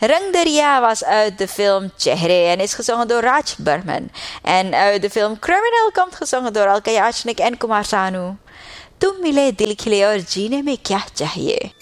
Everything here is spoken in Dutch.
Rang Darya was uit de film Chehre en is gezongen door Raj Burman. En uit de film Criminal komt gezongen door Alka Yachnik en Kumar Sanu. तुम मिले दिल खिले और जीने में क्या चाहिए